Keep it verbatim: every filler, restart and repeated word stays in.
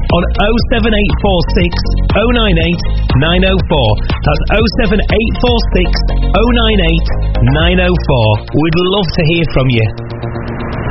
on oh seven eight four six, oh nine eight, nine oh four. That's oh seven eight four six, oh nine eight, nine oh four. We'd love to hear from you.